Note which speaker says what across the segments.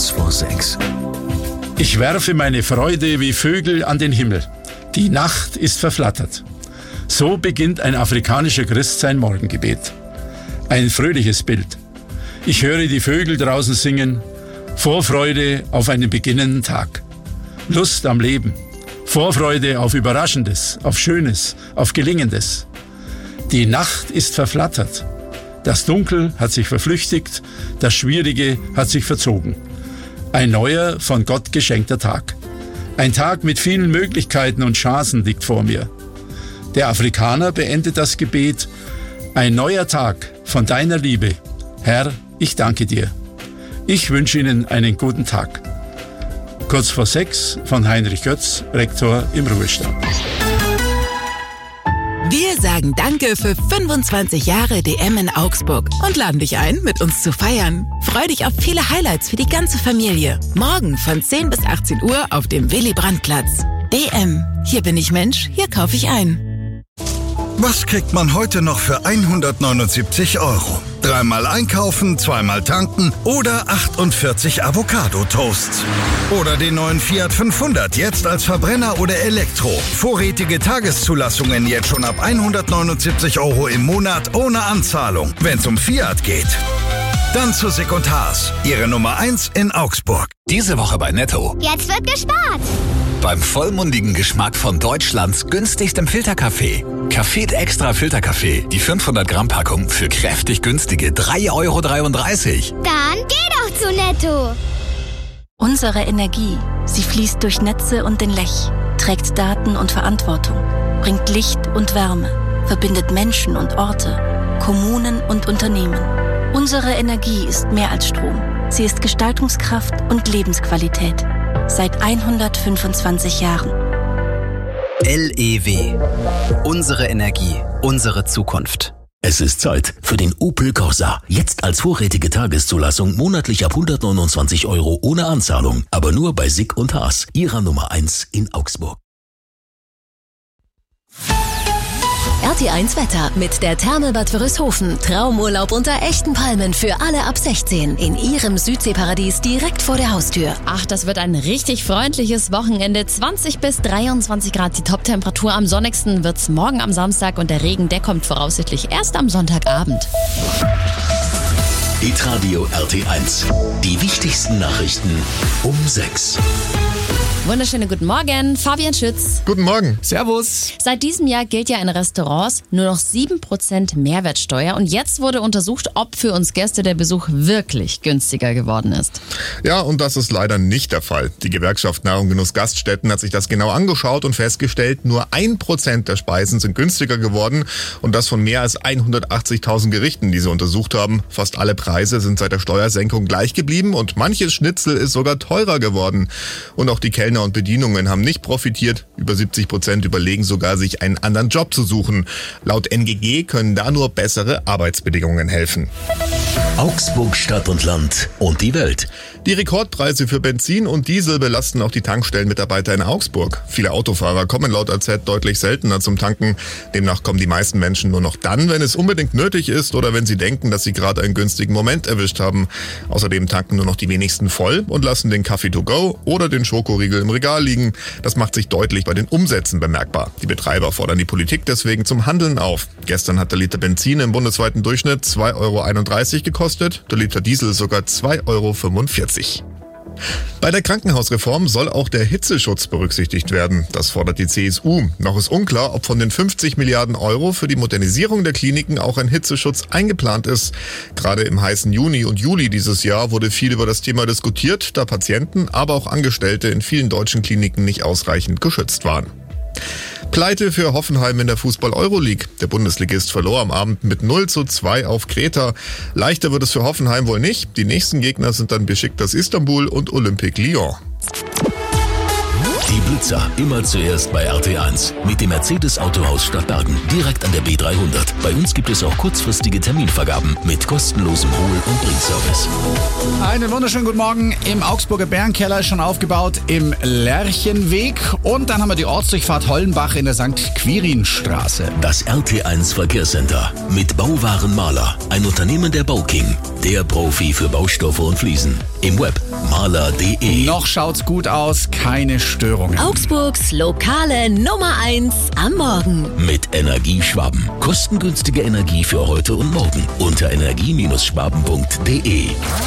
Speaker 1: Kurz vor 6.
Speaker 2: Ich werfe meine Freude wie Vögel an den Himmel. Die Nacht ist verflattert. So beginnt ein afrikanischer Christ sein Morgengebet. Ein fröhliches Bild. Ich höre die Vögel draußen singen. Vorfreude auf einen beginnenden Tag. Lust am Leben. Vorfreude auf Überraschendes, auf Schönes, auf Gelingendes. Die Nacht ist verflattert. Das Dunkel hat sich verflüchtigt, das Schwierige hat sich verzogen. Ein neuer, von Gott geschenkter Tag. Ein Tag mit vielen Möglichkeiten und Chancen liegt vor mir. Der Afrikaner beendet das Gebet: Ein neuer Tag von deiner Liebe. Herr, ich danke dir. Ich wünsche Ihnen einen guten Tag. Kurz vor 6 von Heinrich Götz, Rektor im Ruhestand.
Speaker 3: Wir sagen Danke für 25 Jahre DM in Augsburg und laden dich ein, mit uns zu feiern. Freu dich auf viele Highlights für die ganze Familie. Morgen von 10 bis 18 Uhr auf dem Willy-Brandt-Platz. DM. Hier bin ich Mensch, hier kaufe ich ein.
Speaker 4: Was kriegt man heute noch für 179 €? Dreimal einkaufen, zweimal tanken oder 48 Avocado-Toasts. Oder den neuen Fiat 500, jetzt als Verbrenner oder Elektro. Vorrätige Tageszulassungen jetzt schon ab 179 € im Monat ohne Anzahlung. Wenn's um Fiat geht, dann zu Sick & Haas, Ihre Nummer 1 in Augsburg.
Speaker 5: Diese Woche bei Netto.
Speaker 6: Jetzt wird gespart.
Speaker 5: Beim vollmundigen Geschmack von Deutschlands günstigstem Filterkaffee. Café Extra Filterkaffee. Die 500 Gramm Packung für kräftig günstige 3,33 €.
Speaker 6: Dann geh doch zu Netto.
Speaker 7: Unsere Energie, sie fließt durch Netze und den Lech, trägt Daten und Verantwortung, bringt Licht und Wärme, verbindet Menschen und Orte, Kommunen und Unternehmen. Unsere Energie ist mehr als Strom. Sie ist Gestaltungskraft und Lebensqualität. Seit 125 Jahren.
Speaker 8: LEW. Unsere Energie, unsere Zukunft.
Speaker 1: Es ist Zeit für den Opel Corsa. Jetzt als vorrätige Tageszulassung monatlich ab 129 € ohne Anzahlung. Aber nur bei Sick & Haas, Ihrer Nummer 1 in Augsburg.
Speaker 9: RT1 Wetter mit der Therme Bad Wörishofen. Traumurlaub unter echten Palmen für alle ab 16 in Ihrem Südseeparadies direkt vor der Haustür.
Speaker 10: Ach, das wird ein richtig freundliches Wochenende. 20 bis 23 Grad die Toptemperatur. Am sonnigsten wird's morgen am Samstag und der Regen, der kommt voraussichtlich erst am Sonntagabend.
Speaker 1: Hitradio RT1. Die wichtigsten Nachrichten um 6.
Speaker 10: Wunderschönen guten Morgen, Fabian Schütz.
Speaker 11: Guten Morgen. Servus.
Speaker 10: Seit diesem Jahr gilt ja in Restaurants nur noch 7% Mehrwertsteuer und jetzt wurde untersucht, ob für uns Gäste der Besuch wirklich günstiger geworden ist.
Speaker 11: Ja, und das ist leider nicht der Fall. Die Gewerkschaft Nahrung Genuss Gaststätten hat sich das genau angeschaut und festgestellt, nur 1% der Speisen sind günstiger geworden und das von mehr als 180.000 Gerichten, die sie untersucht haben. Fast alle Preise sind seit der Steuersenkung gleich geblieben und manches Schnitzel ist sogar teurer geworden. Und auch die Kellner und Bedienungen haben nicht profitiert. Über 70% überlegen sogar, sich einen anderen Job zu suchen. Laut NGG können da nur bessere Arbeitsbedingungen helfen.
Speaker 1: Augsburg, Stadt und Land und die Welt.
Speaker 11: Die Rekordpreise für Benzin und Diesel belasten auch die Tankstellenmitarbeiter in Augsburg. Viele Autofahrer kommen laut AZ deutlich seltener zum Tanken. Demnach kommen die meisten Menschen nur noch dann, wenn es unbedingt nötig ist oder wenn sie denken, dass sie gerade einen günstigen Moment erwischt haben. Außerdem tanken nur noch die wenigsten voll und lassen den Kaffee to go oder den Schokoriegel im Regal liegen. Das macht sich deutlich bei den Umsätzen bemerkbar. Die Betreiber fordern die Politik deswegen zum Handeln auf. Gestern hat der Liter Benzin im bundesweiten Durchschnitt 2,31 € gekostet, der Liter Diesel sogar 2,45 €. Bei der Krankenhausreform soll auch der Hitzeschutz berücksichtigt werden. Das fordert die CSU. Noch ist unklar, ob von den 50 Milliarden € für die Modernisierung der Kliniken auch ein Hitzeschutz eingeplant ist. Gerade im heißen Juni und Juli dieses Jahr wurde viel über das Thema diskutiert, da Patienten, aber auch Angestellte in vielen deutschen Kliniken nicht ausreichend geschützt waren. Pleite für Hoffenheim in der Fußball-Euroleague. Der Bundesligist verlor am Abend mit 0:2 auf Kreta. Leichter wird es für Hoffenheim wohl nicht. Die nächsten Gegner sind dann Besiktas Istanbul und Olympique Lyon.
Speaker 1: Die Blitzer, immer zuerst bei RT1. Mit dem Mercedes Autohaus Stadtbergen, direkt an der B300. Bei uns gibt es auch kurzfristige Terminvergaben mit kostenlosem Hol- und Bringservice.
Speaker 12: Einen wunderschönen guten Morgen. Im Augsburger Bärenkeller ist schon aufgebaut im Lerchenweg. Und dann haben wir die Ortsdurchfahrt Hollenbach in der St. Quirinstraße.
Speaker 1: Das RT1 Verkehrscenter mit Bauwaren Maler. Ein Unternehmen der Bauking. Der Profi für Baustoffe und Fliesen. Im Web maler.de.
Speaker 12: Noch schaut's gut aus, keine Störungen.
Speaker 9: Augsburgs lokale Nummer 1 am Morgen.
Speaker 1: Mit Energieschwaben. Kostengünstige Energie für heute und morgen. Unter energie-schwaben.de.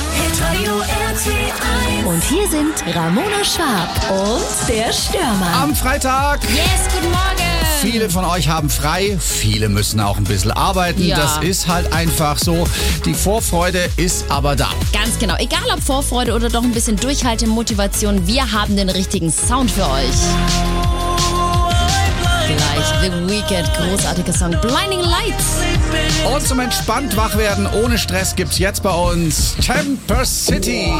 Speaker 9: Und hier sind Ramona Schwab und der Stürmer.
Speaker 12: Am Freitag.
Speaker 10: Yes, guten Morgen.
Speaker 12: Viele von euch haben frei, viele müssen auch ein bisschen arbeiten.
Speaker 10: Ja.
Speaker 12: Das ist halt einfach so. Die Vorfreude ist aber da.
Speaker 10: Ganz genau. Egal ob Vorfreude oder doch ein bisschen Durchhaltemotivation, wir haben den richtigen Sound für euch. Gleich The Weeknd, großartiger Song Blinding Lights.
Speaker 12: Und zum entspannt wach werden ohne Stress gibt's jetzt bei uns Temper City.